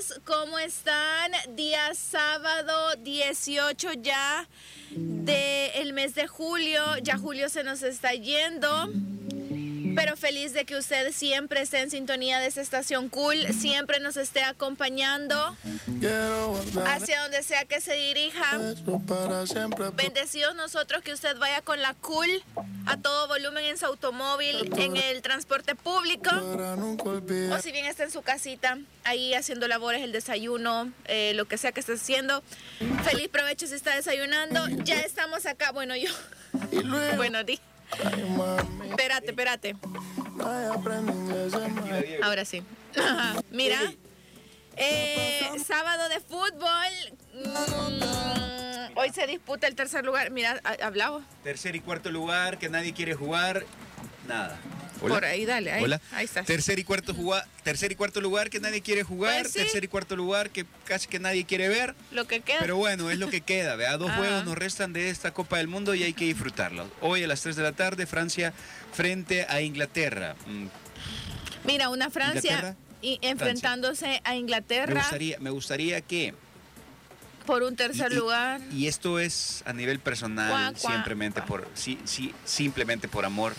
¿cómo están? Día sábado 18 ya del mes de julio. Ya julio se nos está yendo. Pero feliz de que usted siempre esté en sintonía de esta estación cool, siempre nos esté acompañando hacia donde sea que se dirija. Bendecidos nosotros que usted vaya con la cool a todo volumen en su automóvil, en el transporte público, o si bien está en su casita, ahí haciendo labores, el desayuno, lo que sea que esté haciendo. Feliz provecho si está desayunando. Ya estamos acá, bueno, yo. Bueno, di. Espérate. Ahora sí. Mira, sábado de fútbol. Hoy se disputa el tercer lugar. Mira, hablamos. Tercer y cuarto lugar, que nadie quiere jugar. Nada. Hola. Por ahí, dale. Ahí, Hola. Ahí está. Tercer y cuarto lugar, que nadie quiere jugar. Pues sí. Tercer y cuarto lugar, que casi que nadie quiere ver. Lo que queda. Pero bueno, es lo que queda. ¿Vea? Dos juegos nos restan de esta Copa del Mundo y hay que disfrutarlos. Hoy a las 3 de la tarde, Francia frente a Inglaterra. Mira, una Francia enfrentándose a Inglaterra. Me gustaría que... Por un tercer lugar. Y esto es a nivel personal, simplemente por amor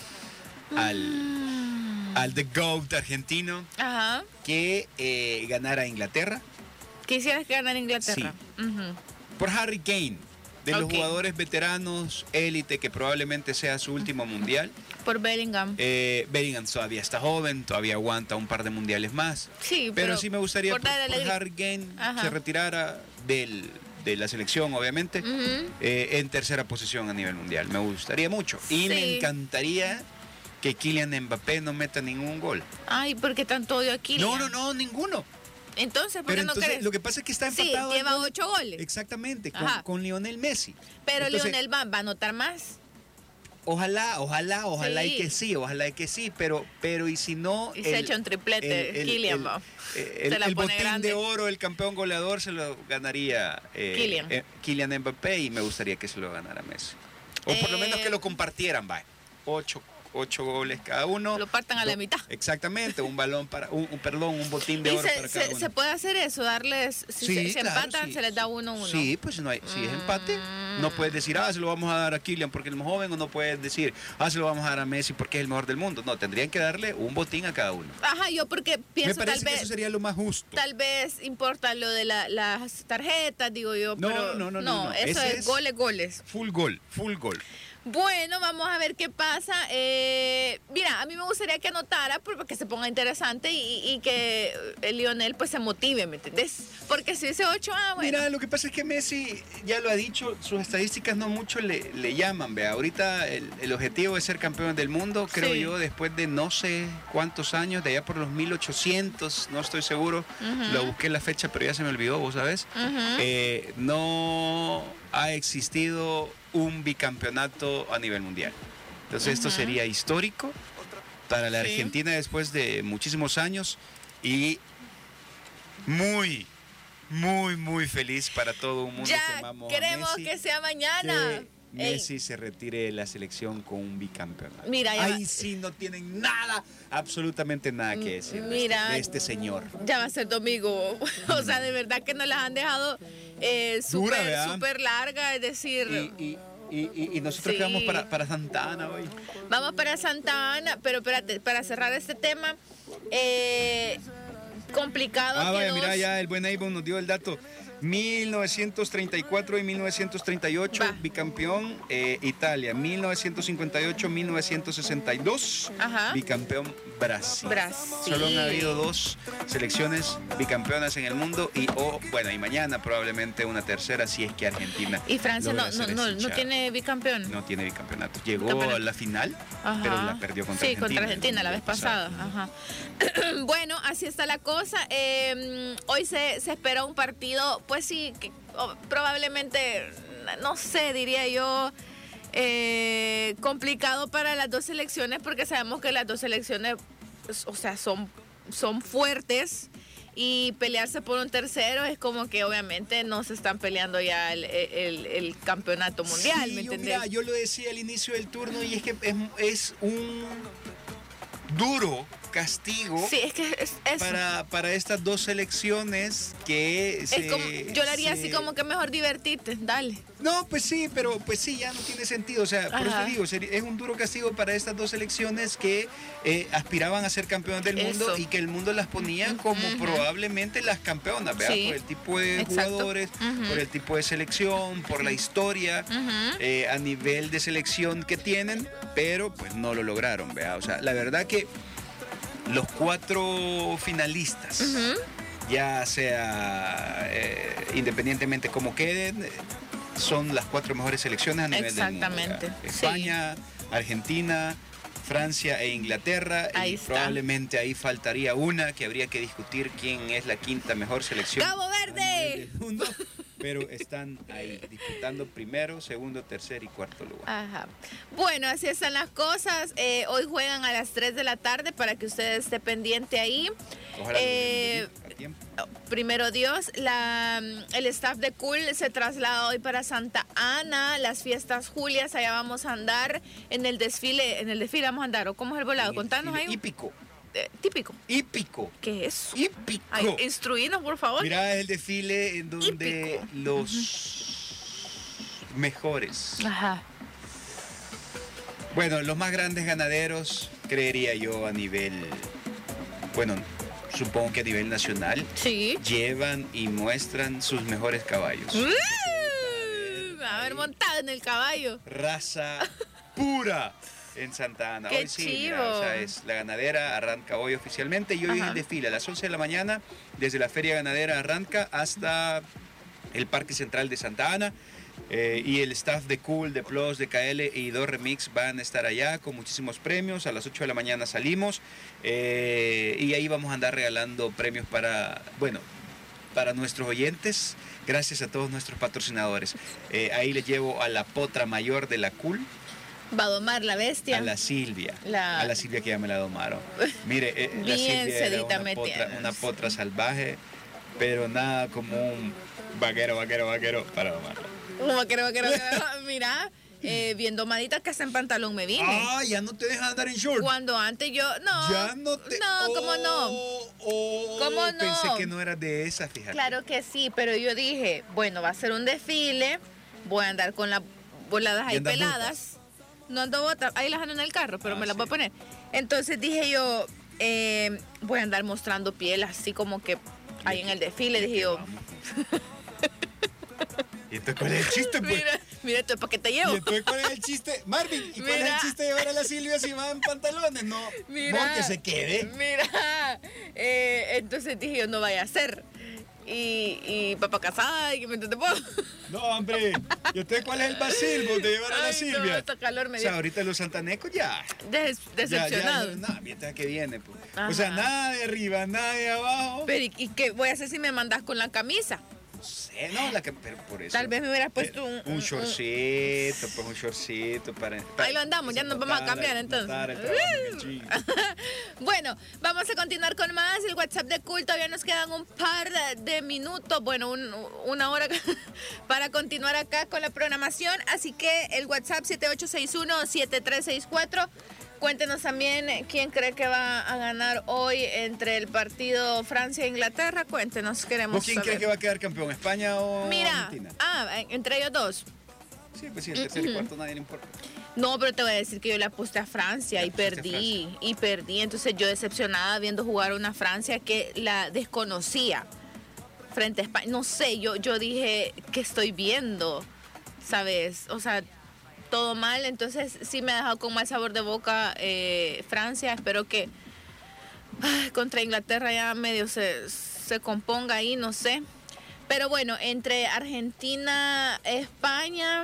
al The GOAT argentino. Ajá. Que ganara Inglaterra. ¿Quisieras que ganara Inglaterra? Sí. Por Harry Kane, de los jugadores veteranos, élite, que probablemente sea su último mundial. Por Bellingham. Bellingham todavía está joven, todavía aguanta un par de mundiales más. Sí, pero sí me gustaría por Harry Kane se retirara de la selección, obviamente, en tercera posición a nivel mundial. Me gustaría mucho. Y me encantaría que Kylian Mbappé no meta ningún gol. Ay, ¿por qué tanto odio a Kylian? No, ninguno. Entonces, ¿por qué no crees? Lo que pasa es que está empatado. Sí, lleva 8 goles. Exactamente, con Lionel Messi. Pero entonces, Lionel va a anotar más. Ojalá y que sí, pero y si no... Y se echa un triplete, Kylian va. El botín de oro, el campeón goleador, se lo ganaría Kylian Mbappé, y me gustaría que se lo ganara Messi. O por lo menos que lo compartieran, va. 8 goles cada uno. Lo partan a la mitad. Exactamente, un balón para un botín de oro para cada uno. ¿Se puede hacer eso? Darles, si se empatan, se les da 1-1. Sí, pues si es empate, no puedes decir, se lo vamos a dar a Kylian porque es el más joven, o no puedes decir, se lo vamos a dar a Messi porque es el mejor del mundo. No, tendrían que darle un botín a cada uno. Ajá, yo porque pienso Me parece que eso sería lo más justo. Tal vez importa lo de las tarjetas, digo yo. No, eso es goles. Full gol. Bueno, vamos a ver qué pasa. Mira, a mí me gustaría que anotara porque se ponga interesante y que el Lionel pues se motive, ¿me entendés? Porque si dice 8, bueno. Mira, lo que pasa es que Messi ya lo ha dicho, sus estadísticas no mucho le llaman, vea. Ahorita el objetivo es ser campeón del mundo, creo yo, después de no sé cuántos años, de allá por los 1800, no estoy seguro. Lo busqué la fecha, pero ya se me olvidó, vos sabés. No ha existido un bicampeonato a nivel mundial. Entonces esto sería histórico para la Argentina después de muchísimos años, y muy feliz para todo un mundo que amamos queremos a Messi, que sea mañana. Messi se retire de la selección con un bicampeonato. Mira, ahí sí no tienen nada, absolutamente nada que decir de este señor. Ya va a ser domingo. O sea, de verdad que nos las han dejado súper larga, es decir... Y nosotros quedamos para Santa Ana hoy. Vamos para Santa Ana, pero espérate, para cerrar este tema, complicado. Mira, ya el buen Avon nos dio el dato. 1934 y 1938, bicampeón Italia. 1958, 1962, bicampeón Brasil. Solo han habido 2 selecciones bicampeonas en el mundo, y mañana probablemente una tercera, si es que Argentina. ¿Y Francia no tiene bicampeón? No tiene bicampeonato. Llegó a la final, pero la perdió contra Argentina. Sí, contra Argentina la vez pasada. Bueno, así está la cosa. Hoy se espera un partido, pues sí, probablemente, no sé, diría yo, complicado para las dos selecciones, porque sabemos que las dos selecciones, o sea, son fuertes, y pelearse por un tercero es como que obviamente no se están peleando ya el campeonato mundial, ¿me entendés? Yo lo decía al inicio del turno, y es que es un duro castigo. Sí, es que es para estas dos selecciones que yo le haría así como que mejor divertirte, dale. No, pues sí, pero pues sí, ya no tiene sentido. O sea, por eso digo, es un duro castigo para estas dos selecciones que aspiraban a ser campeones del mundo y que el mundo las ponía como probablemente las campeonas, ¿verdad? Sí. Por el tipo de jugadores, por el tipo de selección, por la historia, a nivel de selección que tienen, pero pues no lo lograron, ¿verdad? O sea, la verdad que los 4 finalistas, ya sea independientemente como queden, son las 4 mejores selecciones a nivel del mundo. Exactamente. España, Argentina, Francia e Inglaterra. Ahí está. Probablemente ahí faltaría una que habría que discutir quién es la 5ª mejor selección. ¡Cabo Verde! Del mundo. Pero están ahí disputando primero, segundo, tercer y cuarto lugar. Ajá. Bueno, así están las cosas. Hoy juegan a las 3 de la tarde para que usted esté pendiente ahí. Ojalá a tiempo. Primero Dios, el staff de Cool se traslada hoy para Santa Ana, las fiestas Julias, allá vamos a andar en el desfile vamos a andar, ¿o cómo es el volado? Contanos ahí. Hípico. Típico. Hípico. ¿Qué es eso? Hípico. Ay, instruinos, por favor. Mira, es el desfile en donde los mejores. Ajá. Bueno, los más grandes ganaderos, creería yo, a nivel, bueno, supongo que a nivel nacional, llevan y muestran sus mejores caballos. A ver, montado en el caballo. Raza pura. En Santa Ana. ¡Qué hoy sí, chivo! Mira, o sea, es la ganadera, arranca hoy oficialmente y hoy es el desfile a las 11 de la mañana, desde la Feria Ganadera arranca hasta el Parque Central de Santa Ana. Y el staff de Cool, de Plus, de KL y Do Remix van a estar allá con muchísimos premios. A las 8 de la mañana salimos y ahí vamos a andar regalando premios para nuestros oyentes. Gracias a todos nuestros patrocinadores. Ahí les llevo a la potra mayor de la Cool. Va a domar la bestia. A la Silvia. A la Silvia que ya me la domaron. Mire, la Silvia era una potra salvaje, pero nada como un vaquero para domarla. Un vaquero. Mira, bien domadita que hasta en pantalón me vine. Ah, ya no te dejan andar en short. Cuando antes yo, no. Ya no te... No, ¿cómo no? ¿Cómo no? Pensé que no eras de esa, fíjate. Claro que sí, pero yo dije, bueno, va a ser un desfile, voy a andar con las voladas ahí peladas. No ando botas, ahí las ando en el carro, pero me las voy a poner. Entonces dije yo, voy a andar mostrando piel así como que ahí en el desfile, dije yo. ¿Y entonces cuál es el chiste, pues? Mira, ¿para qué te llevo? ¿Y entonces cuál es el chiste? Marvin, ¿y cuál es el chiste de llevar a la Silvia si va en pantalones? No, que se quede. Mira, entonces dije yo, no vaya a ser. Y papá casada, y me entiendes. No, hombre, ¿y usted cuál es el vacilbo de llevar a la Silvia? No, esta calor me dio. O sea, ahorita los santanecos ya. Decepcionados. No, mientras que viene, pues. O sea, nada de arriba, nada de abajo. Pero, ¿y qué voy a hacer si me mandas con la camisa? No sé, pero por eso. Tal vez me hubieras puesto un shortcito, pues un shortcito para ahí lo andamos, ya nos vamos a cambiar entonces. Bueno, vamos a continuar con más. El WhatsApp de Cool, todavía nos quedan un par de minutos, bueno, una hora para continuar acá con la programación. Así que el WhatsApp 7861-7364. Cuéntenos también quién cree que va a ganar hoy entre el partido Francia e Inglaterra. Cuéntenos, queremos ¿Vos quién cree que va a quedar campeón, España o Argentina? Entre ellos dos. Sí, pues sí, el tercer y cuarto nadie le importa. No, pero te voy a decir que yo le aposté a Francia y perdí. Entonces yo decepcionada viendo jugar una Francia que la desconocía frente a España. No sé, yo dije, ¿qué estoy viendo? ¿Sabes? O sea, todo mal, entonces sí me ha dejado con mal sabor de boca Francia. Espero que contra Inglaterra ya medio se componga ahí, no sé. Pero bueno, entre Argentina, España,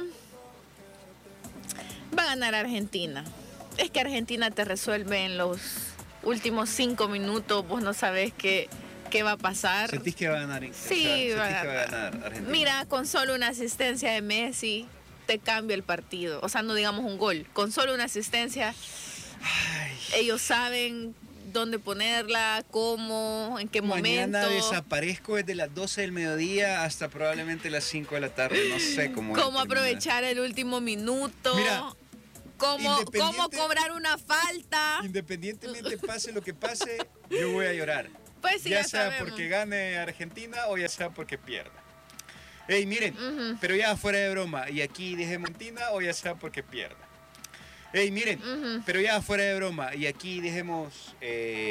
va a ganar Argentina. Es que Argentina te resuelve en los últimos 5 minutos, vos no sabés qué va a pasar. ¿Sentís que va a ganar? Sí, va a ganar Argentina. Mira, con solo una asistencia de Messi te cambia el partido. O sea, no digamos un gol. Con solo una asistencia, ellos saben dónde ponerla, cómo, en qué momento. Mañana desaparezco desde las 12 del mediodía hasta probablemente las 5 de la tarde. No sé cómo. Cómo aprovechar el último minuto. Mira, cómo cobrar una falta. Independientemente pase lo que pase, yo voy a llorar. Pues sí, ya sea porque gane Argentina o ya sea porque pierda. Ey, miren, pero ya fuera de broma, y aquí dejemos Argentina o ya sea porque pierda. Ey, miren, pero ya fuera de broma, y aquí dejemos...